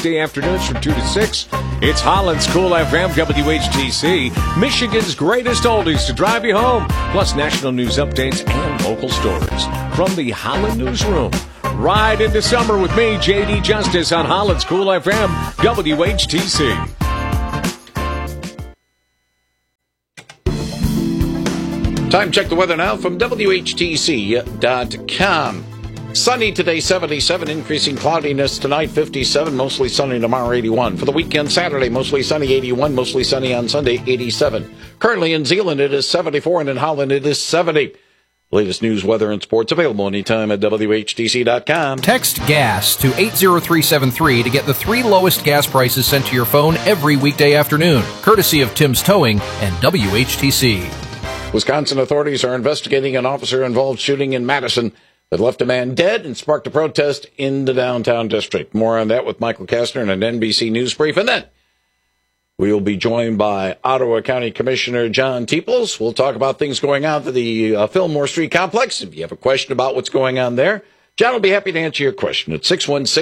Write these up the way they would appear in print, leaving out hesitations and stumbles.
Day afternoons from 2 to 6. It's Holland's Cool FM, WHTC, Michigan's greatest oldies to drive you home, plus national news updates and local stories. From the Holland Newsroom, ride into summer with me, JD Justice, on Holland's Cool FM, WHTC. Time check the weather now from WHTC.com. Sunny today, 77, increasing cloudiness tonight, 57, mostly sunny tomorrow, 81. For the weekend, Saturday, mostly sunny, 81, mostly sunny on Sunday, 87. Currently in Zeeland, it is 74, and in Holland, it is 70. Latest news, weather, and sports available anytime at WHTC.com. Text GAS to 80373 to get the 3 lowest gas prices sent to your phone every weekday afternoon, courtesy of Tim's Towing and WHTC. Wisconsin authorities are investigating an officer-involved shooting in Madison that left a man dead and sparked a protest in the downtown district. More on that with Michael Kastner in an NBC News brief. And then we will be joined by Ottawa County Commissioner John Teeples. We'll talk about things going on at the Fillmore Street Complex. If you have a question about what's going on there, John will be happy to answer your question at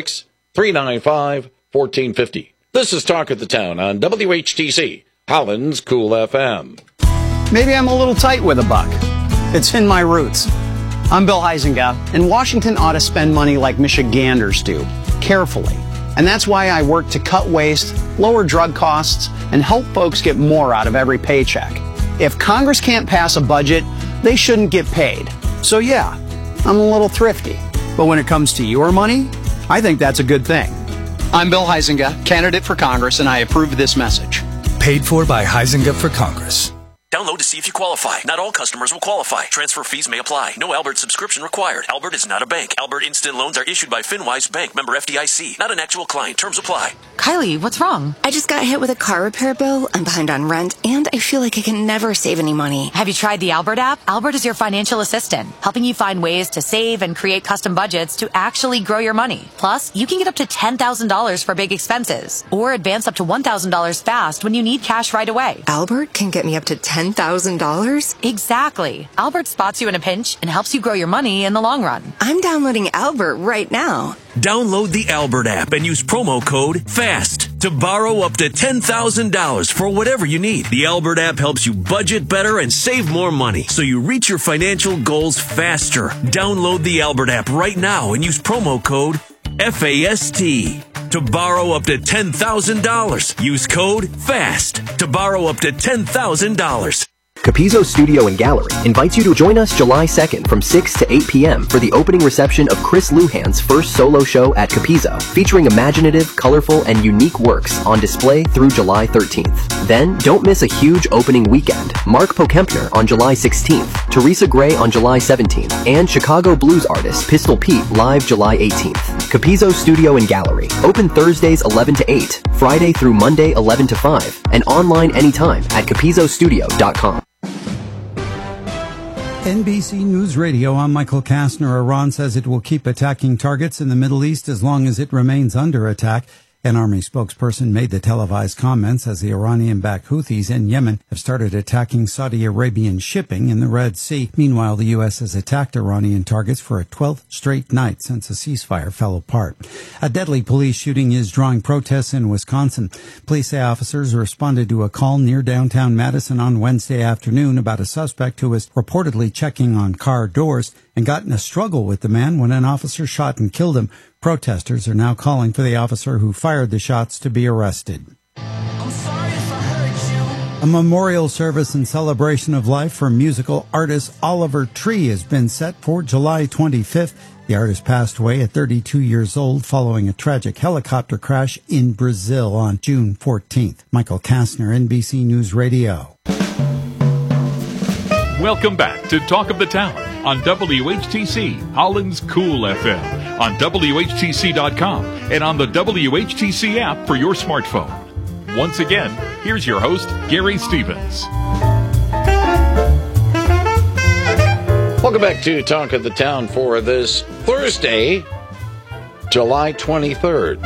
616-395-1450. This is Talk of the Town on WHTC, Holland's Cool FM. Maybe I'm a little tight with a buck. It's in my roots. I'm Bill Huizenga, and Washington ought to spend money like Michiganders do, carefully. And that's why I work to cut waste, lower drug costs, and help folks get more out of every paycheck. If Congress can't pass a budget, they shouldn't get paid. So yeah, I'm a little thrifty. But when it comes to your money, I think that's a good thing. I'm Bill Huizenga, candidate for Congress, and I approve this message. Paid for by Huizenga for Congress. Download to see if you qualify. Not all customers will qualify. Transfer fees may apply. No Albert subscription required. Albert is not a bank. Albert Instant Loans are issued by FinWise Bank, member FDIC. Not an actual client. Terms apply. Kylie, what's wrong? I just got hit with a car repair bill. I'm behind on rent, and I feel like I can never save any money. Have you tried the Albert app? Albert is your financial assistant, helping you find ways to save and create custom budgets to actually grow your money. Plus, you can get up to $10,000 for big expenses, or advance up to $1,000 fast when you need cash right away. Albert can get me up to $10,000? Exactly. Albert spots you in a pinch and helps you grow your money in the long run. I'm downloading Albert right now. Download the Albert app and use promo code FAST to borrow up to $10,000 for whatever you need. The Albert app helps you budget better and save more money so you reach your financial goals faster. Download the Albert app right now and use promo code FAST to borrow up to $10,000. Use code FAST to borrow up to $10,000. Capizzo Studio and Gallery invites you to join us July 2nd from 6 to 8 p.m. for the opening reception of Chris Luhan's first solo show at Capizzo, featuring imaginative, colorful, and unique works on display through July 13th. Then, don't miss a huge opening weekend. Mark Pokempner on July 16th, Teresa Gray on July 17th, and Chicago blues artist Pistol Pete live July 18th. Capizzo Studio and Gallery, open Thursdays 11 to 8, Friday through Monday 11 to 5, and online anytime at capizzostudio.com. NBC News Radio, I'm Michael Kastner. Iran says it will keep attacking targets in the Middle East as long as it remains under attack. An army spokesperson made the televised comments as the Iranian-backed Houthis in Yemen have started attacking Saudi Arabian shipping in the Red Sea. Meanwhile, the U.S. has attacked Iranian targets for a 12th straight night since a ceasefire fell apart. A deadly police shooting is drawing protests in Wisconsin. Police say officers responded to a call near downtown Madison on Wednesday afternoon about a suspect who was reportedly checking on car doors and got in a struggle with the man when an officer shot and killed him. Protesters are now calling for the officer who fired the shots to be arrested. A memorial service in celebration of life for musical artist Oliver Tree has been set for July 25th. The artist passed away at 32 years old following a tragic helicopter crash in Brazil on June 14th. Michael Kastner, NBC News Radio. Welcome back to Talk of the Town on WHTC, Holland's Cool FM, on WHTC.com, and on the WHTC app for your smartphone. Once again, here's your host, Gary Stevens. Welcome back to Talk of the Town for this Thursday, July 23rd.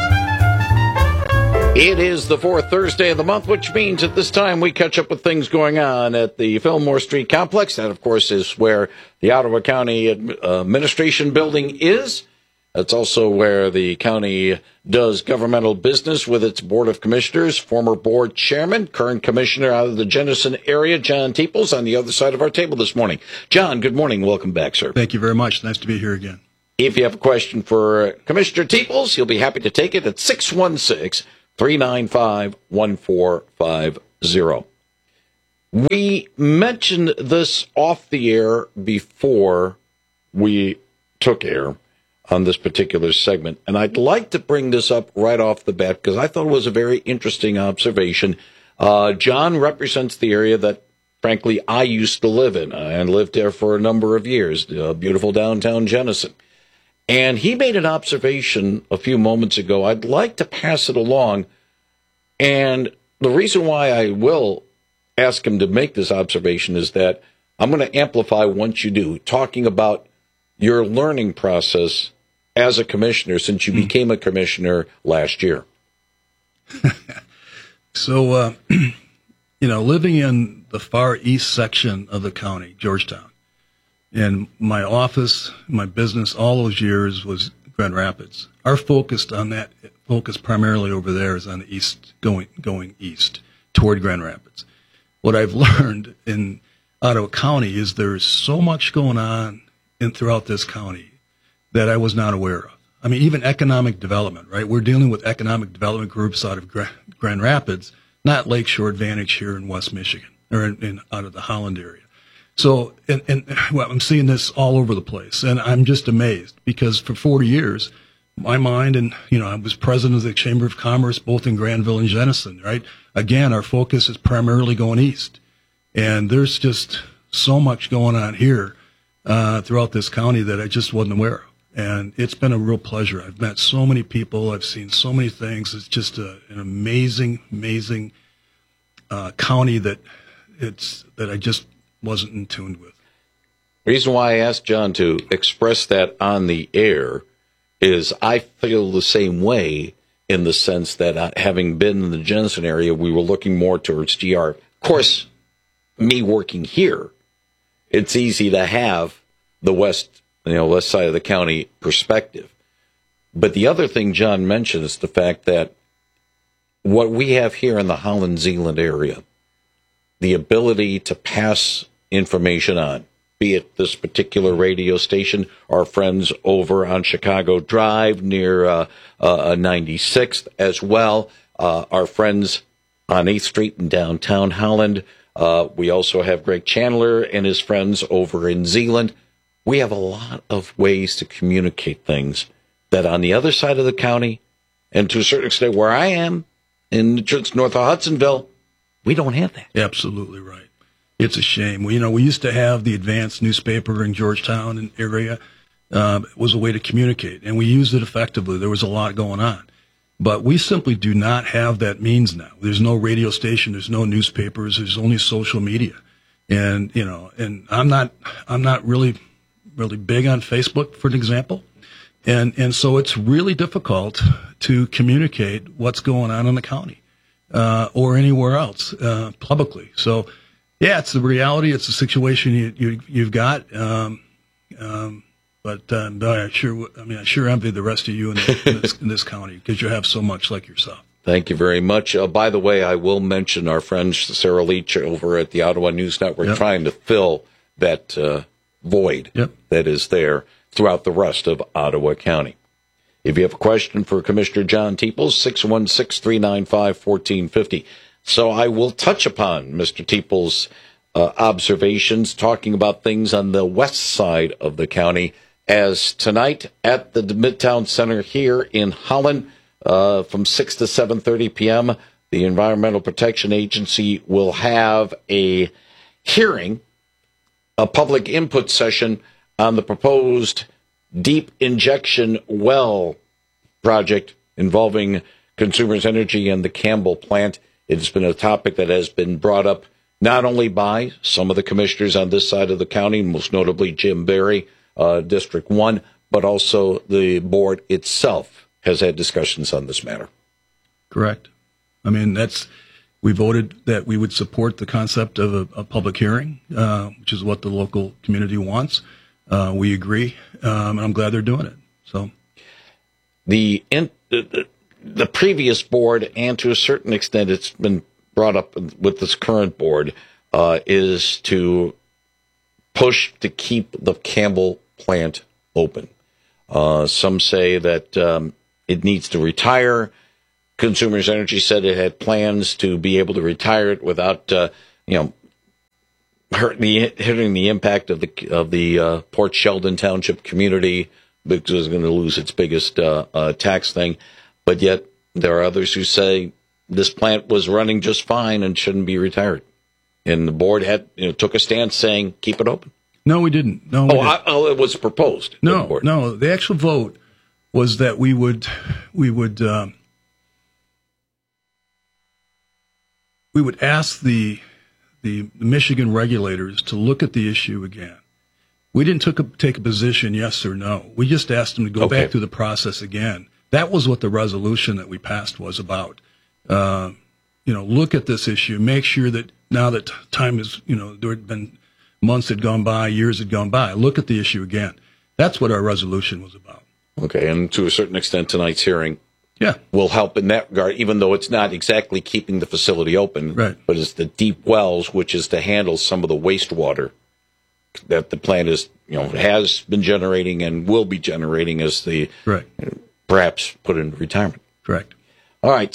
It is the fourth Thursday of the month, which means at this time we catch up with things going on at the Fillmore Street Complex. That, of course, is where the Ottawa County Administration Building is. That's also where the county does governmental business with its Board of Commissioners. Former board chairman, current commissioner out of the Jenison area, John Teeples, on the other side of our table this morning. John, good morning. Welcome back, sir. Thank you very much. Nice to be here again. If you have a question for Commissioner Teeples, he'll be happy to take it at 616-395-1450. We mentioned this off the air before we took air on this particular segment, and I'd like to bring this up right off the bat because I thought it was a very interesting observation. John represents the area that, frankly, I used to live in and lived there for a number of years, beautiful downtown Jenison. And he made an observation a few moments ago. I'd like to pass it along, and the reason why I will ask him to make this observation is that I'm going to amplify once you do, talking about your learning process as a commissioner since you became a commissioner last year. So, living in the far east section of the county, Georgetown, and my office, my business, all those years was Grand Rapids. Our focus primarily over there is on the east, going east toward Grand Rapids. What I've learned in Ottawa County is there's so much going on throughout this county that I was not aware of. I mean, even economic development, right? We're dealing with economic development groups out of Grand Rapids, not Lakeshore Advantage here in West Michigan or out of the Holland area. So, well, I'm seeing this all over the place, and I'm just amazed because for 40 years, my mind, and I was president of the Chamber of Commerce both in Granville and Jenison, right? Again, our focus is primarily going east, and there's just so much going on here throughout this county that I just wasn't aware of, and it's been a real pleasure. I've met so many people, I've seen so many things. It's just an amazing county that I just wasn't in tune with. The reason why I asked John to express that on the air is I feel the same way in the sense that having been in the Jenison area, we were looking more towards GR. Of course, me working here, it's easy to have the west side of the county perspective. But the other thing John mentioned is the fact that what we have here in the Holland-Zeeland area, the ability to pass information on, be it this particular radio station, our friends over on Chicago Drive near 96th as well, our friends on 8th Street in downtown Holland. We also have Greg Chandler and his friends over in Zeeland. We have a lot of ways to communicate things that on the other side of the county, and to a certain extent where I am, in just north of Hudsonville, we don't have that. Absolutely right. It's a shame. We used to have the Advance newspaper in Georgetown and area. It was a way to communicate, and we used it effectively. There was a lot going on. But we simply do not have that means now. There's no radio station. There's no newspapers. There's only social media. And I'm not really big on Facebook, for an example. And so it's really difficult to communicate what's going on in the county or anywhere else publicly. So, yeah, it's the reality. It's the situation you've got. But I sure envy the rest of you in this county because you have so much like yourself. Thank you very much. By the way, I will mention our friend Sarah Leach over at the Ottawa News Network trying to fill that void that is there throughout the rest of Ottawa County. If you have a question for Commissioner John Teeples, 616-395-1450. So I will touch upon Mr. Teeples' observations, talking about things on the west side of the county, as tonight at the Midtown Center here in Holland, from 6 to 7:30 p.m., the Environmental Protection Agency will have a hearing, a public input session on the proposed deep injection well project involving Consumers Energy and the Campbell plant. It has been a topic that has been brought up not only by some of the commissioners on this side of the county, most notably Jim Berry, District 1, but also the board itself has had discussions on this matter. Correct. I mean, we voted that we would support the concept of a public hearing, which is what the local community wants. We agree, and I'm glad they're doing it. So, the previous board, and to a certain extent it's been brought up with this current board, is to push to keep the Campbell plant open. Some say that it needs to retire. Consumers Energy said it had plans to be able to retire it without, hitting the impact of the Port Sheldon Township community, because it was going to lose its biggest tax thing. But yet there are others who say this plant was running just fine and shouldn't be retired. And the board had took a stance saying keep it open. No, we didn't. No, it was proposed. No. The actual vote was that we would ask the Michigan regulators to look at the issue again. We didn't take a position, yes or no. We just asked them to go back through the process again. That was what the resolution that we passed was about. Look at this issue, make sure that now that time is, there had been months had gone by, years had gone by, look at the issue again. That's what our resolution was about. Okay, and to a certain extent, tonight's hearing will help in that regard, even though it's not exactly keeping the facility open, right, but it's the deep wells, which is to handle some of the wastewater that the plant is, has been generating and will be generating as the perhaps put into retirement. Correct. All right,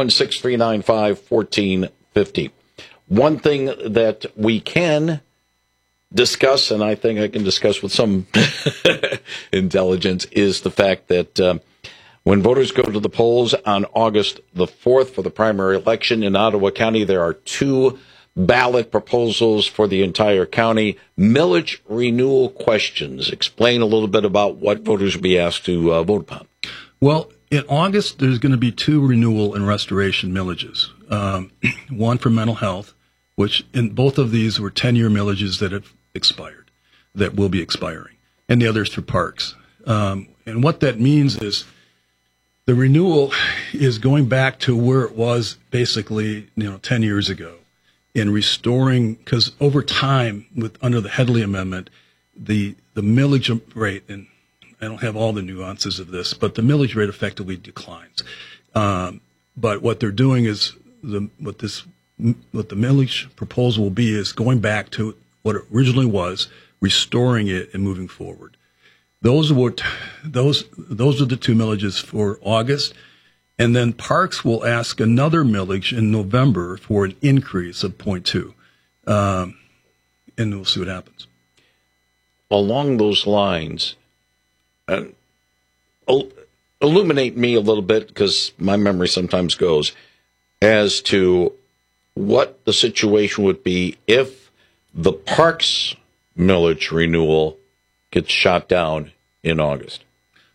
616-395-1450. One thing that we can discuss, and I think I can discuss with some intelligence, is the fact that when voters go to the polls on August the 4th for the primary election in Ottawa County, there are 2 ballot proposals for the entire county. Millage renewal questions. Explain a little bit about what voters will be asked to vote upon. Well, in August, there's going to be 2 renewal and restoration millages. One for mental health, which in both of these were 10-year millages that have expired, that will be expiring, and the others for parks. And what that means is the renewal is going back to where it was basically 10 years ago in restoring, because over time, under the Headley Amendment, the millage rate, and I don't have all the nuances of this, but the millage rate effectively declines. But what they're doing is what the millage proposal will be is going back to what it originally was, restoring it and moving forward. Those are the 2 millages for August, and then Parks will ask another millage in November for an increase of 0.2, and we'll see what happens. Along those lines, illuminate me a little bit, because my memory sometimes goes, as to what the situation would be if the Parks millage renewal gets shot down in August.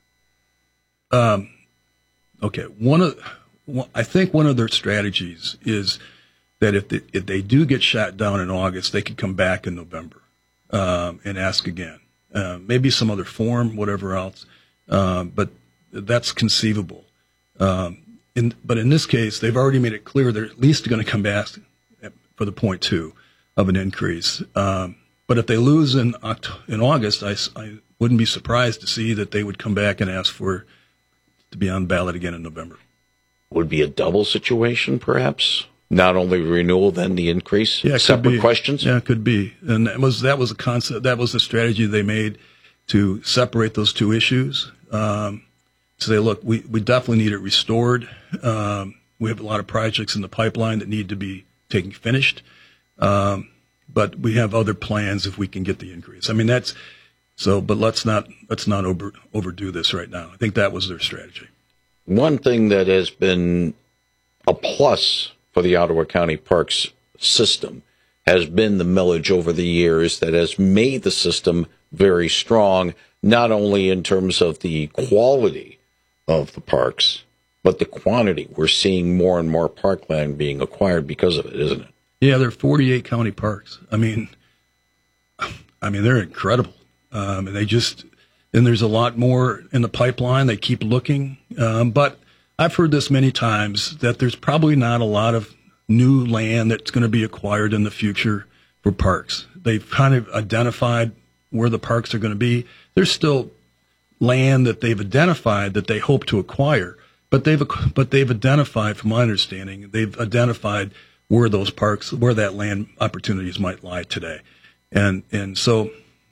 Okay. I think one of their strategies is that if they do get shot down in August, they could come back in November and ask again. Maybe some other form, whatever else, but that's conceivable. But in this case, they've already made it clear they're at least going to come back for the 0.2 of an increase. But if they lose in August, I wouldn't be surprised to see that they would come back and ask to be on ballot again in November. Would be a double situation, perhaps? Not only renewal, then the increase? Yeah, separate questions? Yeah, it could be. And that was a concept. That was the strategy they made to separate those 2 issues. Say, look, we definitely need it restored. We have a lot of projects in the pipeline that need to be finished. But we have other plans if we can get the increase. I mean, but let's not overdo this right now. I think that was their strategy. One thing that has been a plus for the Ottawa County Parks system has been the millage over the years that has made the system very strong, not only in terms of the quality of the parks, but the quantity. We're seeing more and more parkland being acquired because of it, isn't it? Yeah, there are 48 county parks. I mean, they're incredible. And there's a lot more in the pipeline. They keep looking. But I've heard this many times that there's probably not a lot of new land that's going to be acquired in the future for parks. They've kind of identified where the parks are going to be. There's still land that they've identified that they hope to acquire. But they've identified, from my understanding, they've identified where those parks, where that land opportunities might lie today. And so,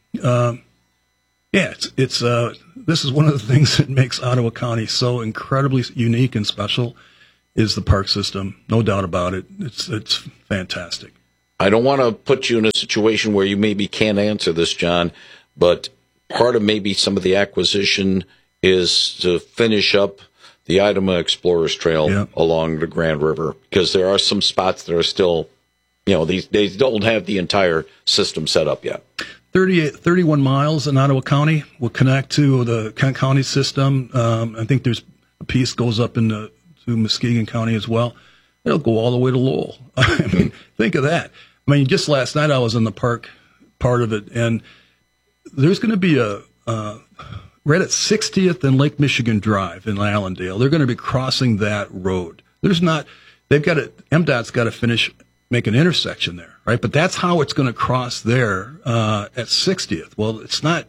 this is one of the things that makes Ottawa County so incredibly unique and special is the park system. No doubt about it. It's fantastic. I don't want to put you in a situation where you maybe can't answer this, John, but part of maybe some of the acquisition is to finish up the Idema Explorers Trail along the Grand River, because there are some spots that are still, they don't have the entire system set up yet. 31 miles in Ottawa County will connect to the Kent County system. I think there's a piece goes up to Muskegon County as well. It'll go all the way to Lowell. I mean, think of that. I mean, just last night I was in the park part of it, and there's going to be right at 60th and Lake Michigan Drive in Allendale. They're going to be crossing that road. MDOT's got to make an intersection there, right? But that's how it's going to cross there at 60th. Well, it's not.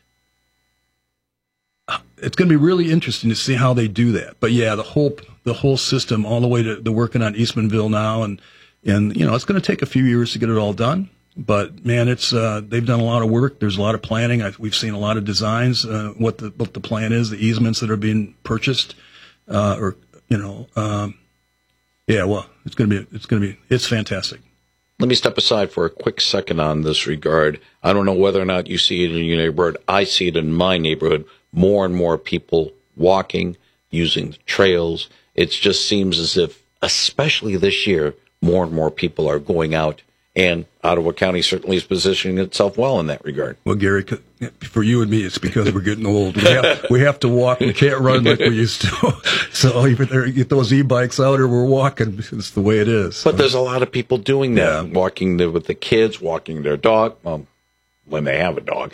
It's going to be really interesting to see how they do that. But yeah, the whole system, all the way to they're working on Eastmanville now, and it's going to take a few years to get it all done. But man, they've done a lot of work. There's a lot of planning. We've seen a lot of designs. What the plan is, the easements that are being purchased, it's fantastic. Let me step aside for a quick second on this regard. I don't know whether or not you see it in your neighborhood. I see it in my neighborhood. More and more people walking, using the trails. It just seems as if, especially this year, more and more people are going out. And Ottawa County certainly is positioning itself well in that regard. Well, Gary, for you and me, it's because we're getting old. We have to walk. We can't run like we used to. So either get those e-bikes out or we're walking. It's the way it is. But there's a lot of people doing that, walking with the kids, walking their dog, when they have a dog.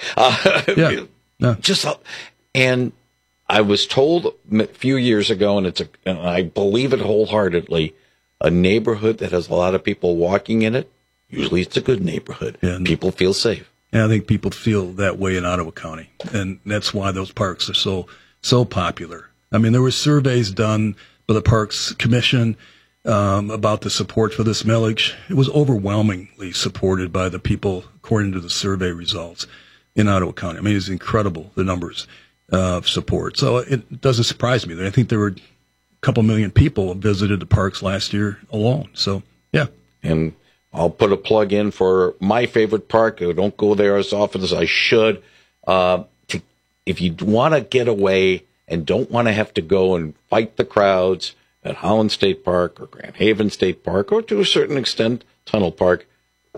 And I was told a few years ago, and I believe it wholeheartedly, a neighborhood that has a lot of people walking in it, usually it's a good neighborhood. Yeah, people feel safe. Yeah, I think people feel that way in Ottawa County, and that's why those parks are so popular. I mean, there were surveys done by the Parks Commission about the support for this millage. It was overwhelmingly supported by the people, according to the survey results in Ottawa County. I mean, it's incredible, the numbers of support. So it doesn't surprise me. I think there were a couple million people who visited the parks last year alone. So, yeah. And I'll put a plug in for my favorite park. I don't go there as often as I should. If you want to get away and don't want to have to go and fight the crowds at Holland State Park or Grand Haven State Park, or to a certain extent, Tunnel Park,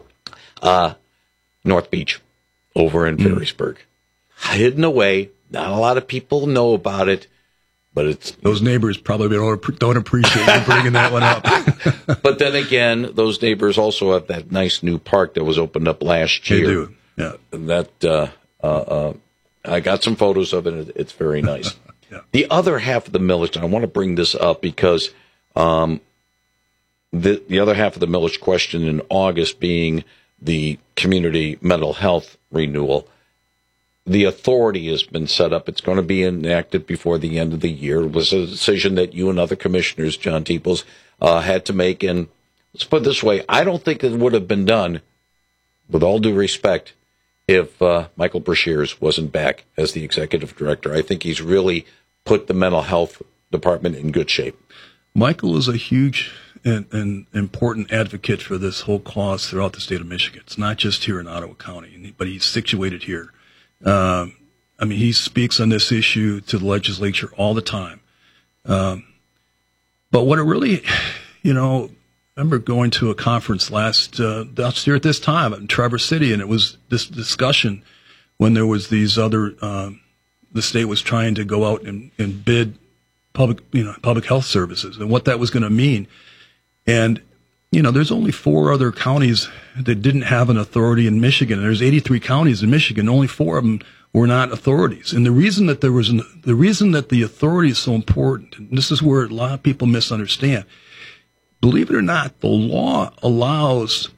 North Beach over in Ferrisburg. Hidden away. Not a lot of people know about it. But those neighbors probably don't appreciate you bringing that one up. But then again, those neighbors also have that nice new park that was opened up last year. They do, yeah. That I got some photos of it. It's very nice. Yeah. The other half of the millage, and I want to bring this up because the other half of the millage question in August being the community mental health renewal. The authority has been set up. It's going to be enacted before the end of the year. It was a decision that you and other commissioners, John Teeples, had to make. And let's put it this way. I don't think it would have been done, with all due respect, if Michael Brashears wasn't back as the executive director. I think he's really put the mental health department in good shape. Michael is a huge and important advocate for this whole cause throughout the state of Michigan. It's not just here in Ottawa County, but he's situated here. He speaks on this issue to the legislature all the time. But what it really, I remember going to a conference last year at this time in Traverse City, and it was this discussion when there was these other, the state was trying to go out and bid public health services and what that was going to mean. And, there's only 4 other counties that didn't have an authority in Michigan. There's 83 counties in Michigan. Only 4 of them were not authorities. And the reason that the authority is so important, and this is where a lot of people misunderstand, believe it or not, the law allows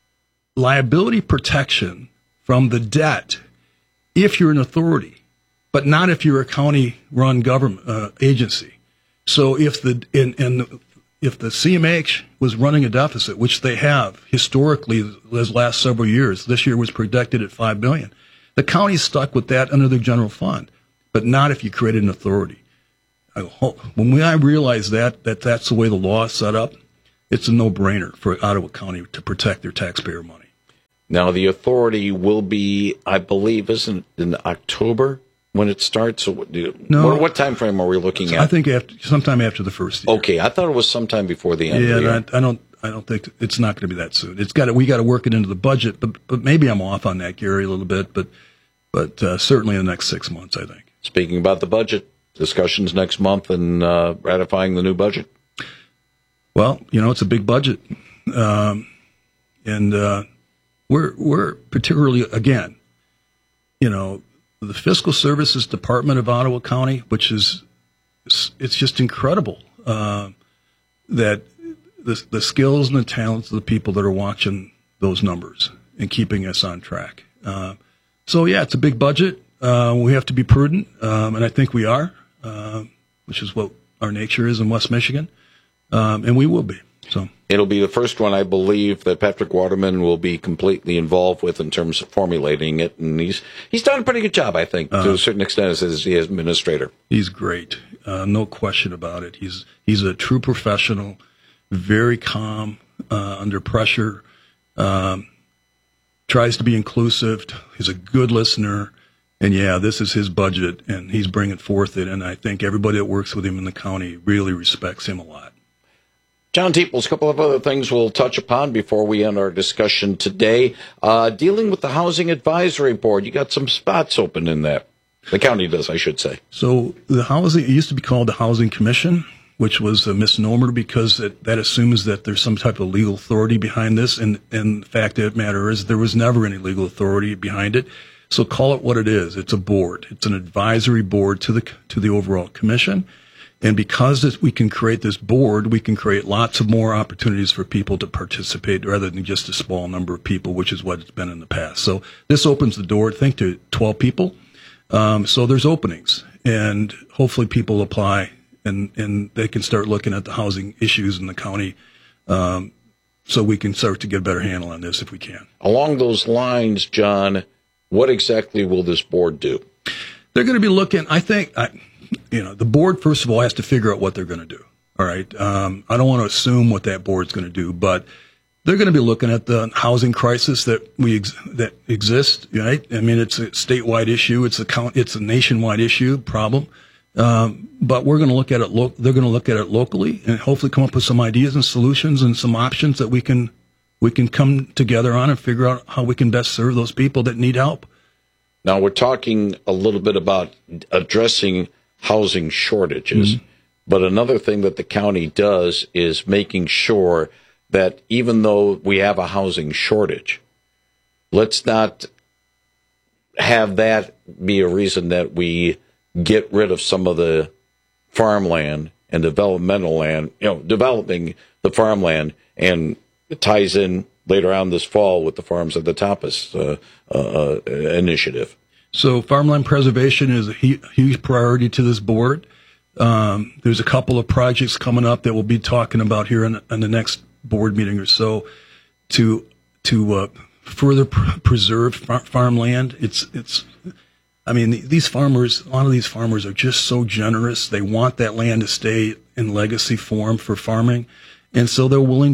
liability protection from the debt if you're an authority. but not if you're a county-run government agency. So if the CMH was running a deficit, which they have historically those last several years, this year was projected at $5 billion. The county's stuck with that under their general fund, but not if you created an authority. When I realized that's the way the law is set up, it's a no-brainer for Ottawa County to protect their taxpayer money. Now, the authority will be, I believe, isn't it in October when it starts? So what time frame are we looking at? I think sometime after the first year. Okay, I thought it was sometime before the end of the year. I don't think it's not going to be that soon. We got to work it into the budget, but maybe I'm off on that, Gary, a little bit, but certainly in the next 6 months, I think. Speaking about the budget, discussions next month and ratifying the new budget. Well, it's a big budget, and we're particularly, again, the Fiscal Services Department of Ottawa County, which it's just incredible that the skills and the talents of the people that are watching those numbers and keeping us on track. So yeah, it's a big budget. We have to be prudent, and I think we are, which is what our nature is in West Michigan. And we will be. So it'll be the first one, I believe, that Patrick Waterman will be completely involved with in terms of formulating it, and he's done a pretty good job, I think, to a certain extent as the administrator. He's great, no question about it. He's a true professional, very calm under pressure, tries to be inclusive. He's a good listener, and yeah, this is his budget, and he's bringing forth it, and I think everybody that works with him in the county really respects him a lot. John Teeples, a couple of other things we'll touch upon before we end our discussion today. Dealing with the Housing Advisory Board, you got some spots open in that. The county does, I should say. So it used to be called the Housing Commission, which was a misnomer because that assumes that there's some type of legal authority behind this. And the fact of the matter is there was never any legal authority behind it. So call it what it is. It's a board. It's an advisory board to the overall commission. And because we can create this board, we can create lots of more opportunities for people to participate rather than just a small number of people, which is what it's been in the past. So this opens the door, I think, to 12 people. So there's openings, and hopefully people apply, and they can start looking at the housing issues in the county, so we can start to get a better handle on this if we can. Along those lines, John, what exactly will this board do? They're going to be looking, I think, the board, first of all, has to figure out what they're going to do. All right. I don't want to assume what that board's going to do, but they're going to be looking at the housing crisis that exists, right? I mean, it's a statewide issue. It's a nationwide issue problem. But we're going to look at it. They're going to look at it locally and hopefully come up with some ideas and solutions and some options that we can come together on and figure out how we can best serve those people that need help. Now, we're talking a little bit about addressing housing shortages, but another thing that the county does is making sure that even though we have a housing shortage, let's not have that be a reason that we get rid of some of the farmland and developmental land, developing the farmland, and it ties in later on this fall with the Farms at the Tapas initiative. So farmland preservation is a huge priority to this board. There's a couple of projects coming up that we'll be talking about here in the next board meeting or so to further preserve farmland. These farmers, a lot of these farmers are just so generous. They want that land to stay in legacy form for farming, and so they're willing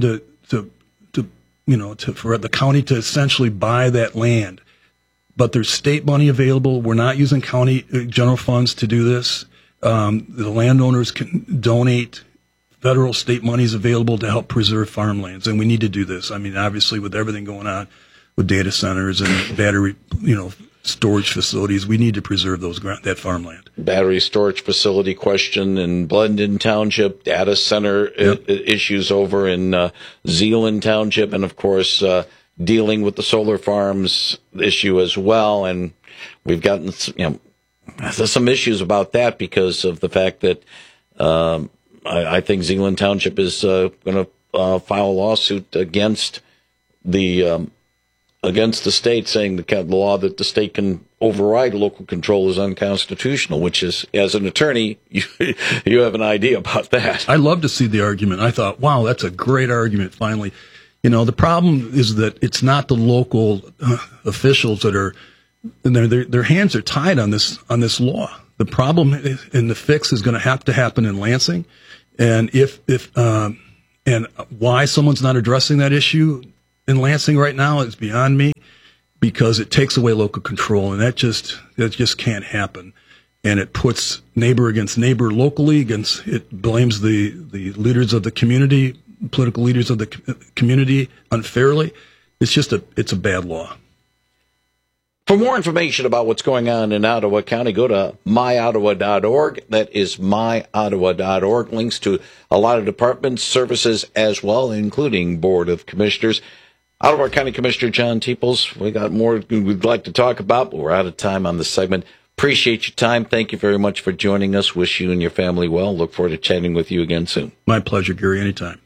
for the county to essentially buy that land. But there's state money available. We're not using county general funds to do this. The landowners can donate. Federal, state money is available to help preserve farmlands, and we need to do this. I mean, obviously, with everything going on with data centers and battery, storage facilities, we need to preserve that farmland. Battery storage facility question in Blendon Township, data center issues over in Zeeland Township, and of course, dealing with the solar farms issue as well. And we've gotten, there's some issues about that because of the fact that I think Zeeland Township is going to file a lawsuit against the against the state, saying the law that the state can override local control is unconstitutional, which is, as an attorney, you have an idea about that. I love to see the argument. I thought, wow, that's a great argument, finally. The problem is that it's not the local officials that are, their hands are tied on this law. The problem and the fix is going to have to happen in Lansing. And and why someone's not addressing that issue in Lansing right now is beyond me, because it takes away local control, and that just can't happen. And it puts neighbor against neighbor locally, it blames the leaders of the community, political leaders of the community unfairly. It's a bad law. For more information about what's going on in Ottawa County, go to myottawa.org. That is myottawa.org. Links to a lot of departments, services as well, including Board of Commissioners. Ottawa County Commissioner John Teeples, we got more we'd like to talk about, but we're out of time on this segment. Appreciate your time. Thank you very much for joining us. Wish you and your family well. Look forward to chatting with you again soon. My pleasure, Gary. Anytime.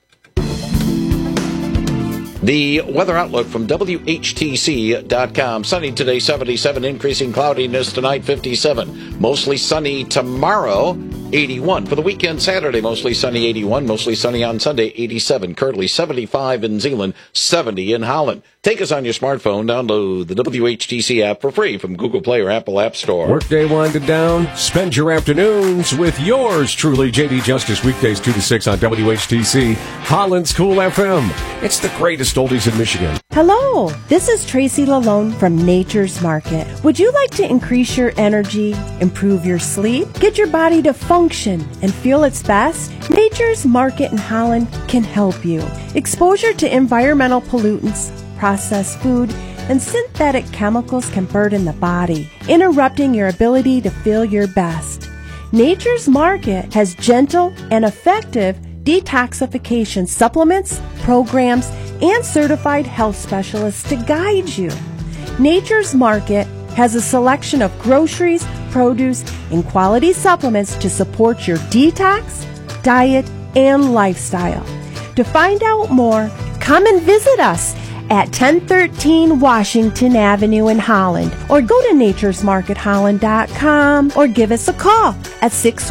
The weather outlook from WHTC.com. Sunny today, 77. Increasing cloudiness tonight, 57. Mostly sunny tomorrow, 81. For the weekend, Saturday, mostly sunny, 81. Mostly sunny on Sunday, 87. Currently 75 in Zeeland, 70 in Holland. Take us on your smartphone. Download the WHTC app for free from Google Play or Apple App Store. Workday winded down. Spend your afternoons with yours truly, J.D. Justice, weekdays 2 to 6 on WHTC, Holland's Cool FM. It's the greatest oldies in Michigan. Hello, this is Tracy Lalone from Nature's Market. Would you like to increase your energy, improve your sleep, get your body to function and feel its best? Nature's Market in Holland can help you. Exposure to environmental pollutants, processed food, and synthetic chemicals can burden the body, interrupting your ability to feel your best. Nature's Market has gentle and effective detoxification supplements, programs, and certified health specialists to guide you. Nature's Market has a selection of groceries, produce, and quality supplements to support your detox, diet, and lifestyle. To find out more, come and visit us at 1013 Washington Avenue in Holland, or go to naturesmarketholland.com, or give us a call at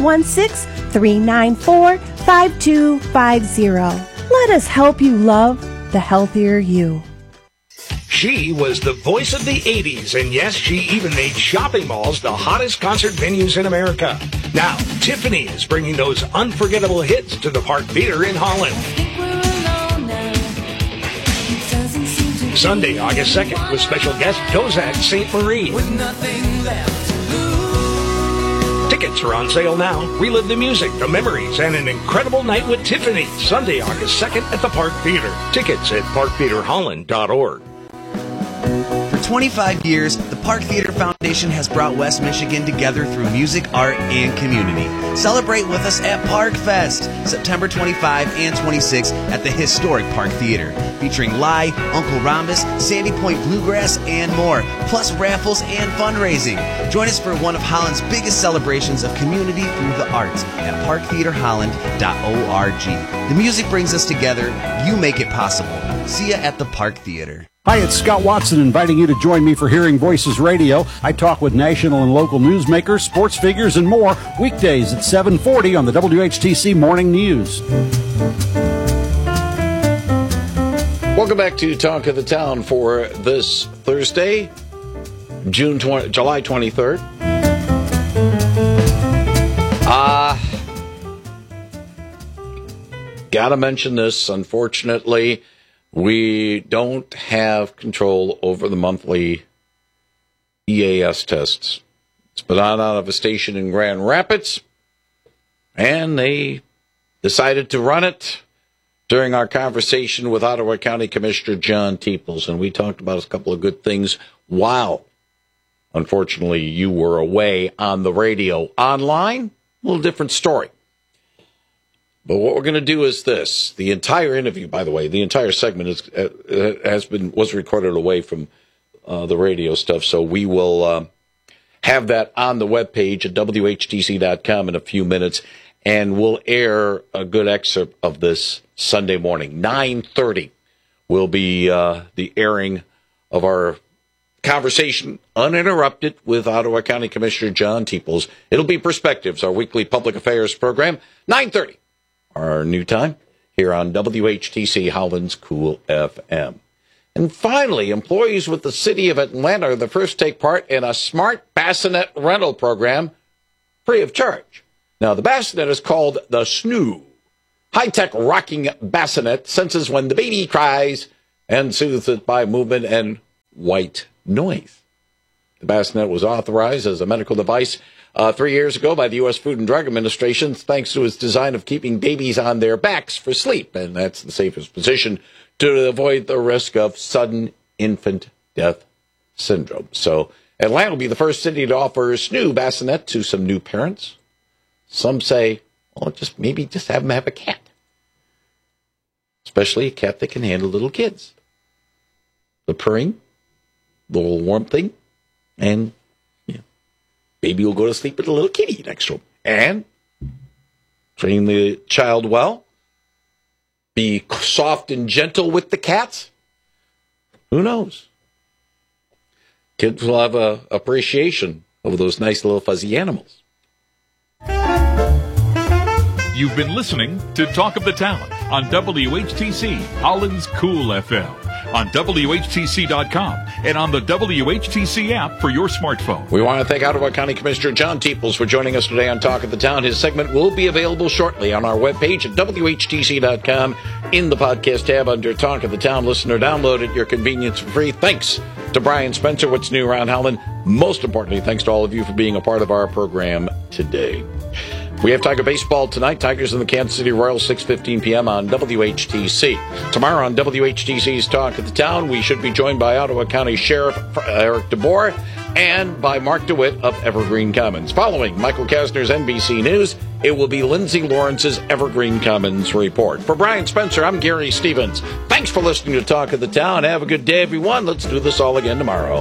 616-394-5250. Let us help you love the healthier you. She was the voice of the 80s, and yes, she even made shopping malls the hottest concert venues in America. Now, Tiffany is bringing those unforgettable hits to the Park Theater in Holland. Sunday, August 2nd, with special guest Kozak St. Marie. Tickets are on sale now. Relive the music, the memories, and an incredible night with Tiffany. Sunday, August 2nd at the Park Theater. Tickets at parktheaterholland.org. For 25 years, the Park Theater Foundation has brought West Michigan together through music, art, and community. Celebrate with us at Park Fest, September 25 and 26 at the historic Park Theater, featuring Lai, Uncle Rhombus, Sandy Point Bluegrass, and more, plus raffles and fundraising. Join us for one of Holland's biggest celebrations of community through the arts at parktheaterholland.org. The music brings us together. You make it possible. See ya at the Park Theater. Hi, it's Scott Watson inviting you to join me for Hearing Voices Radio. I talk with national and local newsmakers, sports figures, and more weekdays at 7:40 on the WHTC Morning News. Welcome back to Talk of the Town for this Thursday, July 23rd. Gotta mention this, unfortunately. We don't have control over the monthly EAS tests. It's been on out of a station in Grand Rapids, and they decided to run it during our conversation with Ottawa County Commissioner John Teeples, and we talked about a couple of good things while, unfortunately, you were away on the radio. Online, a little different story. But what we're going to do is this. The entire interview, by the way, the entire segment was recorded away from the radio stuff, so we will have that on the webpage at WHTC.com in a few minutes, and we'll air a good excerpt of this Sunday morning. 9:30 will be the airing of our conversation uninterrupted with Ottawa County Commissioner John Teeples. It'll be Perspectives, our weekly public affairs program, 9:30, our new time, here on WHTC Holland's Cool FM. And finally, employees with the City of Atlanta are the first to take part in a smart bassinet rental program free of charge. Now, the bassinet is called the Snoo. High-tech rocking bassinet senses when the baby cries and soothes it by movement and white noise. The bassinet was authorized as a medical device 3 years ago by the U.S. Food and Drug Administration, thanks to its design of keeping babies on their backs for sleep, and that's the safest position to avoid the risk of sudden infant death syndrome. So Atlanta will be the first city to offer a Snoo bassinet to some new parents. Some say, well, just have them have a cat, especially a cat that can handle little kids. The purring, the little warm thing, and baby will go to sleep with a little kitty next to him. And train the child well. Be soft and gentle with the cats. Who knows? Kids will have a appreciation of those nice little fuzzy animals. You've been listening to Talk of the Town on WHTC Holland's Cool FM, on WHTC.com, and on the WHTC app for your smartphone. We want to thank Ottawa County Commissioner John Teeples for joining us today on Talk of the Town. His segment will be available shortly on our webpage at WHTC.com in the podcast tab under Talk of the Town. Listen or download at your convenience for free. Thanks to Brian Spencer, What's New Around Holland. Most importantly, thanks to all of you for being a part of our program today. We have Tiger baseball tonight. Tigers and the Kansas City Royals, 6:15 p.m. on WHTC. Tomorrow on WHTC's Talk of the Town, we should be joined by Ottawa County Sheriff Eric DeBoer and by Mark DeWitt of Evergreen Commons. Following Michael Kastner's NBC News, it will be Lindsay Lawrence's Evergreen Commons Report. For Brian Spencer, I'm Gary Stevens. Thanks for listening to Talk of the Town. Have a good day, everyone. Let's do this all again tomorrow.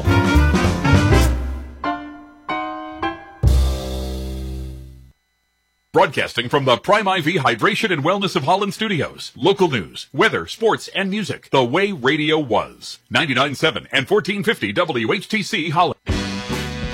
Broadcasting from the Prime IV Hydration and Wellness of Holland Studios. Local news, weather, sports, and music. The way radio was. 99.7 and 1450 WHTC Holland.